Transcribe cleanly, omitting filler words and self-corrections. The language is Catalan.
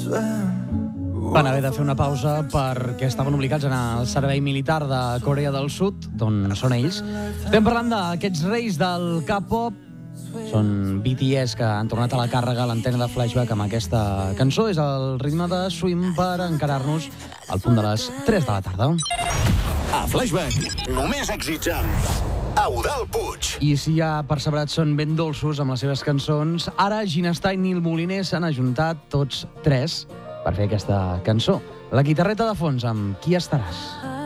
Van haver de fer una pausa perquè estaven obligats a anar al servei militar de Corea del Sud, d'on són ells. Estem parlant d'aquests reis del K-pop. Són BTS, que han tornat a la càrrega a l'antena de Flashback amb aquesta cançó. És el ritme de swing per encarar-nos al punt de les 3 de la tarda. A Flashback, només èxits amb Eudald Puig. I si ja percebrats són ben dolços amb les seves cançons, ara Ginestar i Nil Moliner s'han ajuntat tots tres per fer aquesta cançó. La guitarreta de fons amb Qui estaràs?